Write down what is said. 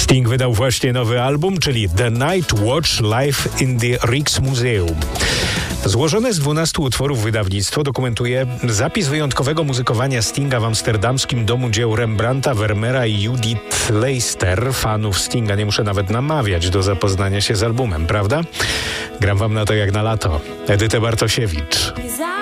Sting wydał właśnie nowy album, czyli The Night Watch Live in the Rijksmuseum. Złożone z 12 utworów wydawnictwo dokumentuje zapis wyjątkowego muzykowania Stinga w amsterdamskim domu dzieł Rembrandta, Vermeera i Judith Leister. Fanów Stinga nie muszę nawet namawiać do zapoznania się z albumem, prawda? Gram wam na to jak na lato. Edyta Bartosiewicz.